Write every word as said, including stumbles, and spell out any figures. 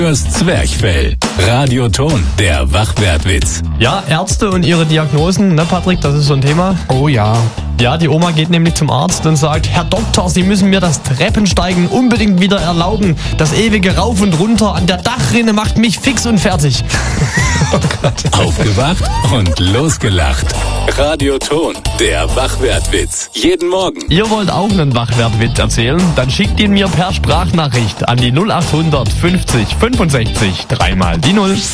Fürs Zwerchfell. Radioton, der Wachwertwitz. Ja, Ärzte und ihre Diagnosen, ne Patrick, das ist so ein Thema. Oh ja. Ja, die Oma geht nämlich zum Arzt und sagt, Herr Doktor, Sie müssen mir das Treppensteigen unbedingt wieder erlauben. Das ewige Rauf und Runter an der Dachrinne macht mich fix und fertig. Oh Gott. Aufgewacht und losgelacht. Radioton, der Wachwertwitz. Jeden Morgen. Ihr wollt auch einen Wachwertwitz erzählen? Dann schickt ihn mir per Sprachnachricht an die null acht hundert fünfzig fünfundsechzig dreimal die Null.